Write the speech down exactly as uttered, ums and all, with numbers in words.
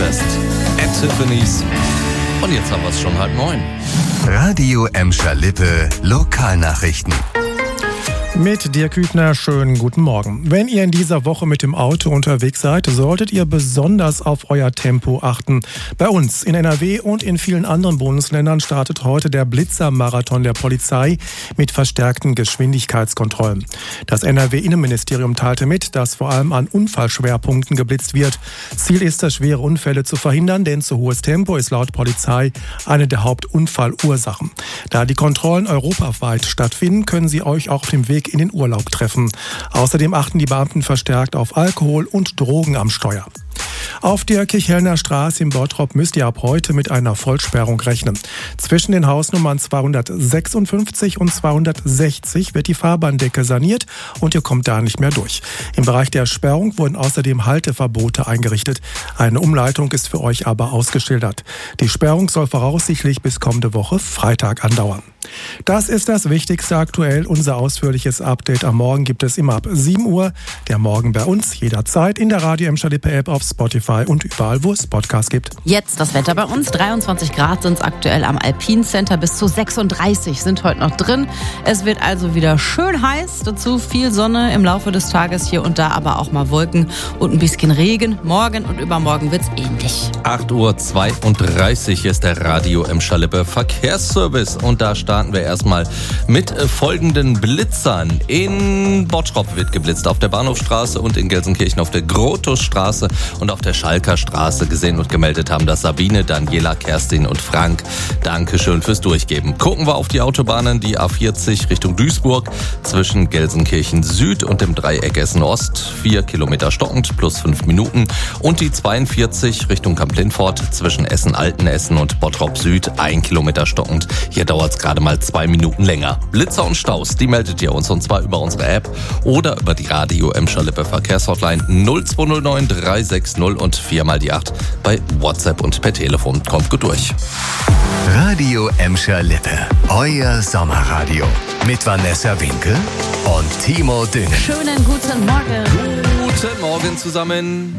West at Tiffany's. Und jetzt haben wir es schon halb neun. Radio Emscher Lippe Lokalnachrichten. Mit Dirk Hübner, schönen guten Morgen. Wenn ihr in dieser Woche mit dem Auto unterwegs seid, solltet ihr besonders auf euer Tempo achten. Bei uns in N R W und in vielen anderen Bundesländern startet heute der Blitzer-Marathon der Polizei mit verstärkten Geschwindigkeitskontrollen. Das N R W-Innenministerium teilte mit, dass vor allem an Unfallschwerpunkten geblitzt wird. Ziel ist es, schwere Unfälle zu verhindern, denn zu hohes Tempo ist laut Polizei eine der Hauptunfallursachen. Da die Kontrollen europaweit stattfinden, können sie euch auch auf dem Weg in den Urlaub treffen. Außerdem achten die Beamten verstärkt auf Alkohol und Drogen am Steuer. Auf der Kirchhellner Straße in Bottrop müsst ihr ab heute mit einer Vollsperrung rechnen. Zwischen den Hausnummern zweihundertsechsundfünfzig und zweihundertsechzig wird die Fahrbahndecke saniert und ihr kommt da nicht mehr durch. Im Bereich der Sperrung wurden außerdem Halteverbote eingerichtet. Eine Umleitung ist für euch aber ausgeschildert. Die Sperrung soll voraussichtlich bis kommende Woche Freitag andauern. Das ist das Wichtigste aktuell. Unser ausführliches Update am Morgen gibt es immer ab sieben Uhr. Der Morgen bei uns jederzeit in der Radio Emscher Lippe App, auf Spotify und überall, wo es Podcasts gibt. Jetzt das Wetter bei uns. dreiundzwanzig Grad sind es aktuell am Alpine Center. Bis zu sechsunddreißig sind heute noch drin. Es wird also wieder schön heiß. Dazu viel Sonne im Laufe des Tages, hier und da aber auch mal Wolken und ein bisschen Regen. Morgen und übermorgen wird es ähnlich. acht Uhr zweiunddreißig ist der Radio Emscher Lippe Verkehrsservice. Und da starten wir erstmal mit folgenden Blitzern. In Bottrop wird geblitzt, auf der Bahnhofstraße und in Gelsenkirchen auf der Grotusstraße und auf der Schalker Straße. Gesehen und gemeldet haben das Sabine, Daniela, Kerstin und Frank. Dankeschön fürs Durchgeben. Gucken wir auf die Autobahnen, die A vierzig Richtung Duisburg zwischen Gelsenkirchen Süd und dem Dreieck Essen Ost. Vier Kilometer stockend plus fünf Minuten. Und die zweiundvierzig Richtung Kamp-Lindfort zwischen Essen-Altenessen und Bottrop Süd. Ein Kilometer stockend. Hier dauert es gerade mal zwei Minuten länger. Blitzer und Staus, die meldet ihr uns, und zwar über unsere App oder über die Radio Emscher Lippe Verkehrshotline null zwei null neun drei sechs null und viermal die acht bei WhatsApp und per Telefon. Kommt gut durch. Radio Emscher Lippe, euer Sommerradio mit Vanessa Winkel und Timo Düngen. Schönen guten Morgen. Guten Morgen zusammen.